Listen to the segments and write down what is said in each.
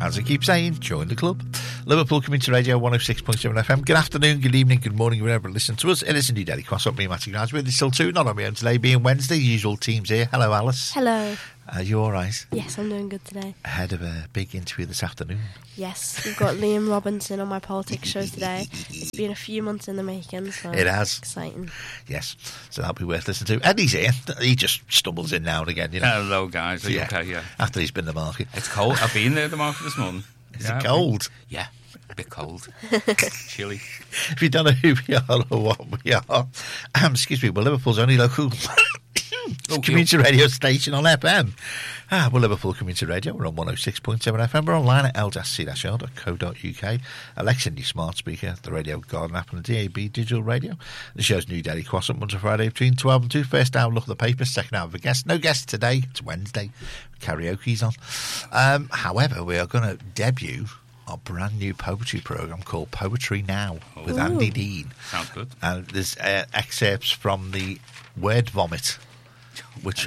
As I keep saying, join the club. Liverpool Community Radio 106.7 FM. Good afternoon, good evening, good morning, wherever you listen to us. It is indeed Eddie Cross up me, Matty Grimes. With you still too, not on my own today, being Wednesday. Usual teams here. Hello, Alice. Hello. Are you all right? Yes, I'm doing good today. Ahead of a big interview this afternoon. Yes, we've got Liam Robinson on my politics show today. It's been a few months in the making, so it has. Exciting. Yes, so that'll be worth listening to. Eddie's here. He just stumbles in now and again, you know. Hello, guys. Are you okay? Yeah. After he's been to the market. It's cold. I've been there the market this morning. Is it cold? Yeah, a bit cold. Chilly. If you don't know who we are or what we are, excuse me, we're Liverpool's only local community radio station on FM. We're Liverpool Community Radio. We're on 106.7 FM. We're online at l-c-r.co.uk. Alexa, your smart speaker, the Radio Garden app, and the DAB digital radio. The show's new daily cross-up Monday to Friday between 12 and 2. First hour, look at the papers. Second hour, of a guest. No guest today. It's Wednesday. Karaoke's on. However, we are going to debut our brand new poetry programme called Poetry Now with Andy Dean. Sounds good. And there's excerpts from the Word Vomit, which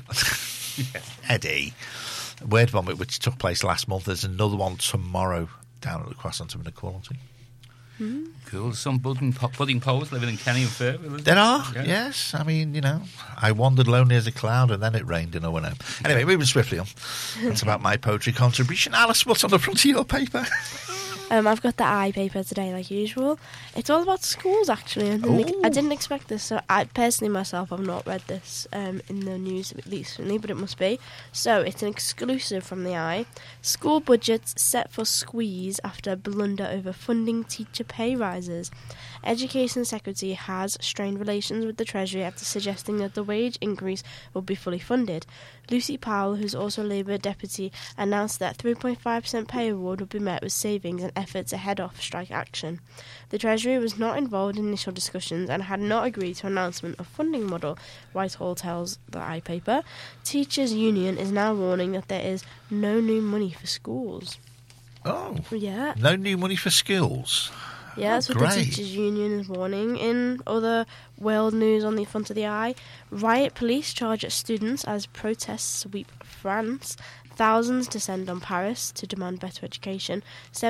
Eddie, Word Vomit, which took place last month. There's another one tomorrow down at the Croissant of Inequality. Cool. Some budding poets living in Kenny and Fairville. There are, yes. I mean, you know, I wandered lonely as a cloud and then it rained and I went home. Anyway, moving swiftly on. That's about my poetry contribution. Alice, what's on the front of your paper? I've got the I paper today, like usual. It's all about schools, actually. I didn't expect this, so I personally myself have not read this in the news recently, but it must be. So it's an exclusive from the I. School budgets set for squeeze after blunder over funding teacher pay rises. Education Secretary has strained relations with the Treasury after suggesting that the wage increase will be fully funded. Lucy Powell, who's also Labour deputy, announced that 3.5% pay award would be met with savings and efforts to head off strike action. The Treasury was not involved in initial discussions and had not agreed to announcement of funding model, Whitehall tells the I paper. Teachers' Union is now warning that there is no new money for schools. Oh. Yeah. No new money for schools. Yeah, that's what the Teachers' Union is warning. In other world news on the front of the I, riot police charge at students as protests sweep France. Thousands descend on Paris to demand better education.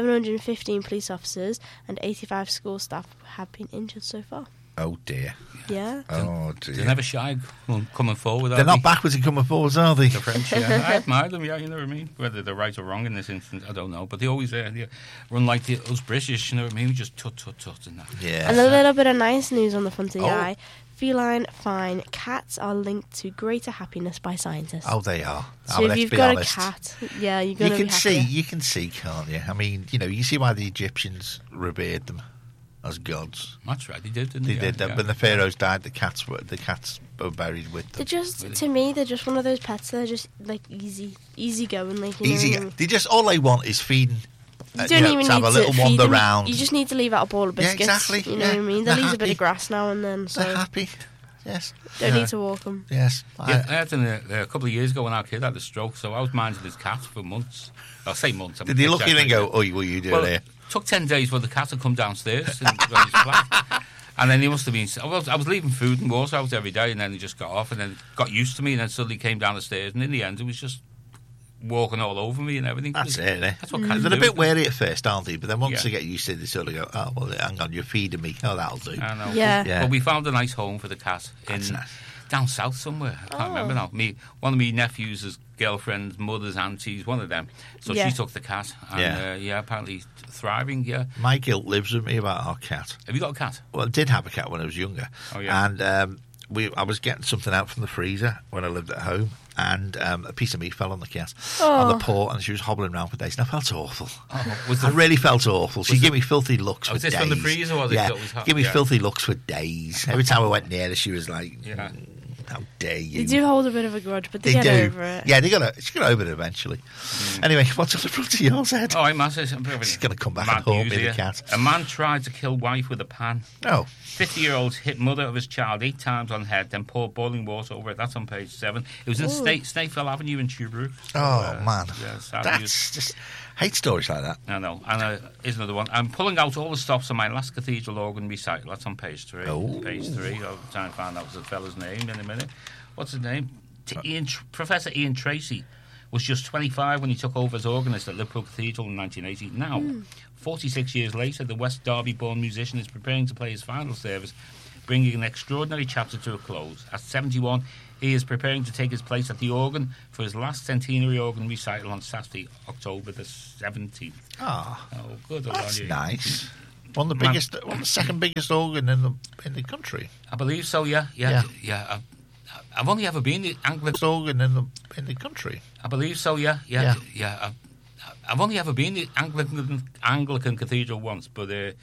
715 police officers and 85 school staff have been injured so far. Oh, dear. Yeah. Oh, dear. They're never shy coming forward. They're not backwards in coming forwards, are they? The French, yeah. I admire them, yeah, you know what I mean? Whether they're right or wrong in this instance, I don't know. But they always they run like us British, you know what I mean? We just tut and that. Yeah. And a little bit of nice news on the front of the eye. Feline fine. Cats are linked to greater happiness by scientists. Oh, they are. So if you've got a cat, yeah, you're going to be happier. You can see, can't you? I mean, you know, you see why the Egyptians revered them as gods. That's right, they did, didn't they? They did. Yeah. When the pharaohs died, the cats were buried with them. They're just, to me, they're just one of those pets that are just like easy going, like easy. They just all they want is feeding. You don't even to have need a little to wander feed them. around. You just need to leave out a bowl of biscuits. Yeah, exactly. You know what I mean? They'll eat a bit of grass now and then. So they're happy. Yes. Don't need to walk them. Yes. Yeah, I had a couple of years ago when our kid had a stroke, so I was minding his cat for months. I'll say months. Did he look in and go, "Oh, what are you doing here?" It took 10 days for the cat to come downstairs and his flat. And then he must have been... I was leaving food and water out every day, and then he just got off and then got used to me, and then suddenly came down the stairs, and in the end it was just walking all over me and everything. That's it, eh? That's what cats They're do. a bit wary at first, aren't they? But then once they get used to it, they sort of go, "Oh, well, hang on, you're feeding me. Oh, that'll do." I know. Yeah. But we found a nice home for the cat That's nice. down south somewhere. I can't remember now. One of my nephews' girlfriend's mother's aunties, one of them. So she took the cat. And, apparently thriving, yeah. My guilt lives with me about our cat. Have you got a cat? Well, I did have a cat when I was younger. Oh, yeah. And I was getting something out from the freezer when I lived at home, and a piece of meat fell on the cat on the paw, and she was hobbling around for days, and I felt awful. I really felt awful. She gave me filthy looks for days. Was this from the freezer? Or give me filthy looks for days. Every time I went near her, she was like, "How dare you?" They do hold a bit of a grudge, but they get over it. Yeah, she got over it eventually. Anyway, what's on the front of yours head? Oh, I'm massive. She's going to come back and haunt me, the cat. A man tried to kill wife with a pan. Oh. 50-year-old hit mother of his child 8 times on head, then poured boiling water over it. That's on page 7. It was in Snakefell Avenue in Tuebrook. So, man. Yeah, that's just... hate stories like that. I know. And here's another one. I'm pulling out all the stops on my last cathedral organ recital. That's on page 3. Oh. Page 3. I'll try and find out the fella's name in a minute. What's his name? Professor Ian Tracy was just 25 when he took over as organist at Liverpool Cathedral in 1980. Now, 46 years later, the West Derby-born musician is preparing to play his final service, bringing an extraordinary chapter to a close. At 71, he is preparing to take his place at the organ for his last centenary organ recital on Saturday, October the 17th. Ah, Oh, good. that's on you. nice. One of the biggest, the second biggest organ in the country. I believe so, yeah. I've only ever been the Anglican Organ in the country. I believe so, yeah. I've only ever been the Anglican Cathedral once, but